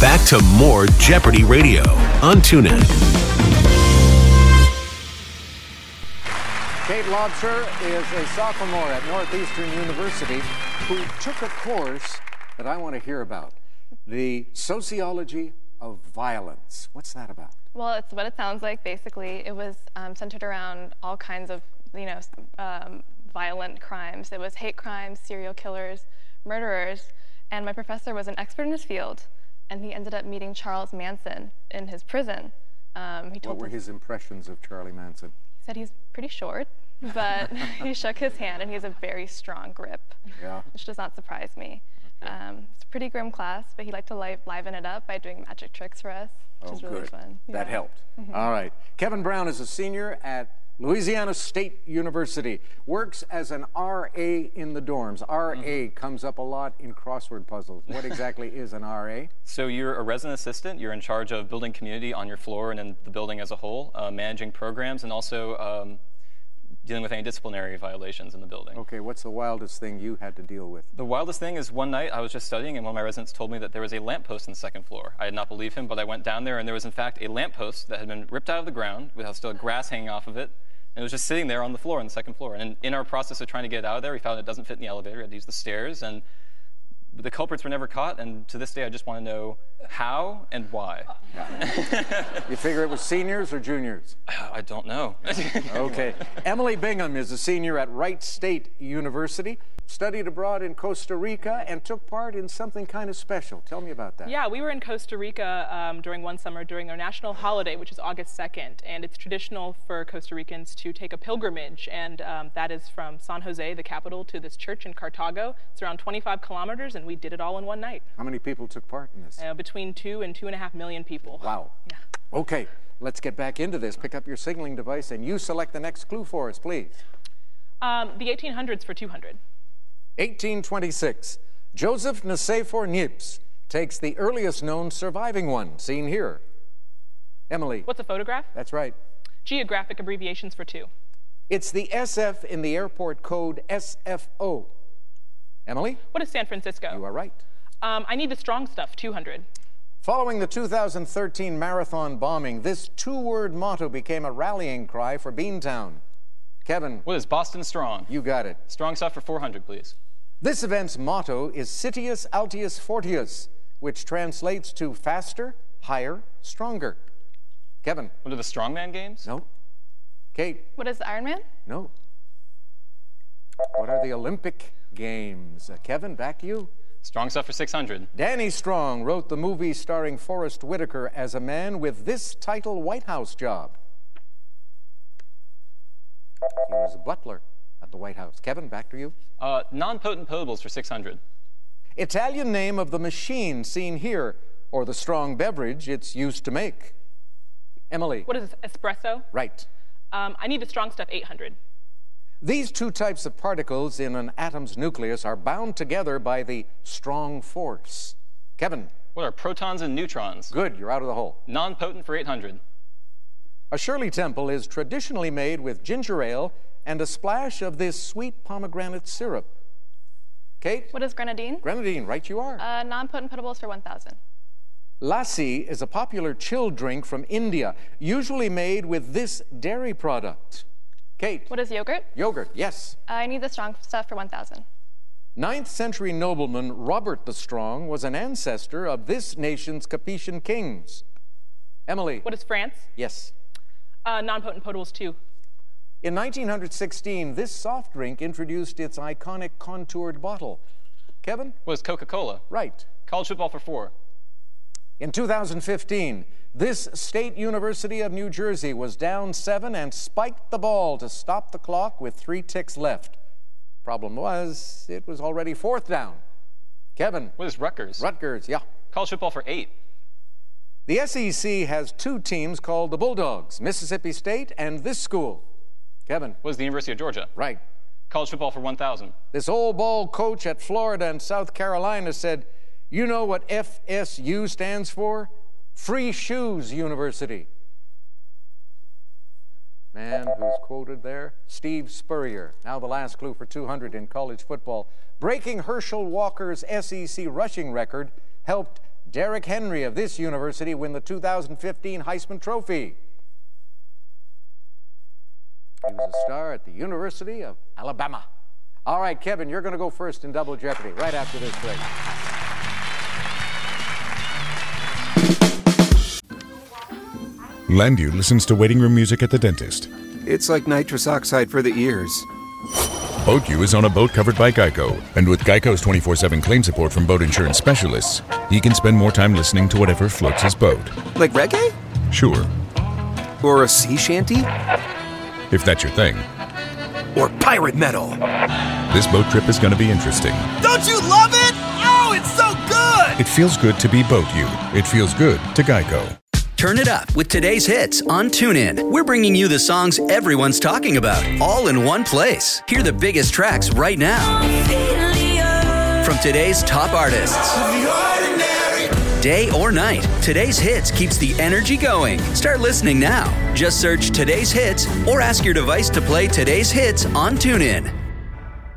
Back to more Jeopardy Radio on TuneIn. Kate Lobser is a sophomore at Northeastern University who took a course that I want to hear about, the sociology of violence. What's that about? Well, it's what it sounds like, basically. It was centered around all kinds of, violent crimes. It was hate crimes, serial killers, murderers, and my professor was an expert in his field, and he ended up meeting Charles Manson in his prison. What were his impressions of Charlie Manson? He said he's pretty short, but he shook his hand, and he has a very strong grip, which does not surprise me. Okay. It's a pretty grim class, but he liked to liven it up by doing magic tricks for us, which is really fun. That helped. All right. Kevin Brown is a senior at Louisiana State University, works as an RA in the dorms. RA comes up a lot in crossword puzzles. What exactly is an RA? So you're a resident assistant. You're in charge of building community on your floor and in the building as a whole, managing programs, and also dealing with any disciplinary violations in the building. Okay, what's the wildest thing you had to deal with? The wildest thing is one night I was just studying and one of my residents told me that there was a lamppost on the second floor. I did not believe him, but I went down there and there was in fact a lamppost that had been ripped out of the ground with still grass hanging off of it. And it was just sitting there on the floor, on the second floor. And in our process of trying to get it out of there, we found it doesn't fit in the elevator. We had to use the stairs. And the culprits were never caught. And to this day, I just want to know how and why. You figure it was seniors or juniors? I don't know. Okay. Emily Bingham is a senior at Wright State University, studied abroad in Costa Rica, and took part in something kind of special. Tell me about that. Yeah, we were in Costa Rica during one summer during our national holiday, which is August 2nd, and it's traditional for Costa Ricans to take a pilgrimage, and that is from San Jose, the capital, to this church in Cartago. It's around 25 kilometers, and we did it all in one night. How many people took part in this? Between 2 and 2.5 million people. Wow. Yeah. Okay, let's get back into this. Pick up your signaling device, and you select the next clue for us, please. The 1800s for 200. 1826, Joseph Nicéphore Niepce takes the earliest known surviving one, seen here. Emily. What's a photograph? That's right. Geographic abbreviations for 2. It's the SF in the airport code SFO. Emily? What is San Francisco? You are right. I need the strong stuff, 200. Following the 2013 marathon bombing, this two-word motto became a rallying cry for Beantown. Kevin. What is Boston Strong? You got it. Strong stuff for 400, please. This event's motto is Citius Altius Fortius, which translates to faster, higher, stronger. Kevin. What are the Strongman Games? No. Kate. What is Ironman? No. What are the Olympic Games? Kevin, back to you. Strong stuff for 600. Danny Strong wrote the movie starring Forrest Whitaker as a man with this title White House job. He was a butler at the White House. Kevin, back to you. Non-potent potables for 600. Italian name of the machine seen here, or the strong beverage it's used to make. Emily. What is espresso? Right. I need the strong stuff, 800. These two types of particles in an atom's nucleus are bound together by the strong force. Kevin. What are protons and neutrons? Good, you're out of the hole. Non-potent for 800. A Shirley Temple is traditionally made with ginger ale and a splash of this sweet pomegranate syrup. Kate? What is grenadine? Grenadine, right you are. Non-potent potables for 1,000. Lassi is a popular chilled drink from India, usually made with this dairy product. Kate? What is yogurt? Yogurt, yes. I need the strong stuff for 1,000. 9th century nobleman Robert the Strong was an ancestor of this nation's Capetian kings. Emily? What is France? Yes. Non-potent potables, 2. In 1916, this soft drink introduced its iconic contoured bottle. Kevin? What is Coca-Cola? Right. College football for 4. In 2015, this State University of New Jersey was down 7 and spiked the ball to stop the clock with 3 ticks left. Problem was, it was already 4th down. Kevin? What is Rutgers? Rutgers, yeah. College football for 8. The SEC has 2 teams called the Bulldogs, Mississippi State and this school. Kevin? What is the University of Georgia? Right. College football for 1,000. This old ball coach at Florida and South Carolina said, you know what FSU stands for? Free Shoes University. Man who's quoted there, Steve Spurrier. Now the last clue for 200 in college football. Breaking Herschel Walker's SEC rushing record helped Derrick Henry of this university win the 2015 Heisman Trophy? He was a star at the University of Alabama. All right, Kevin, you're going to go first in Double Jeopardy right after this break. Landu listens to waiting room music at the dentist. It's like nitrous oxide for the ears. BoatU is on a boat covered by Geico, and with Geico's 24/7 claim support from boat insurance specialists, he can spend more time listening to whatever floats his boat. Like reggae? Sure. Or a sea shanty? If that's your thing. Or pirate metal? This boat trip is going to be interesting. Don't you love it? Oh, it's so good! It feels good to be BoatU. It feels good to Geico. Turn it up with today's hits on TuneIn. We're bringing you the songs everyone's talking about, all in one place. Hear the biggest tracks right now. From today's top artists. Day or night, today's hits keeps the energy going. Start listening now. Just search today's hits or ask your device to play today's hits on TuneIn.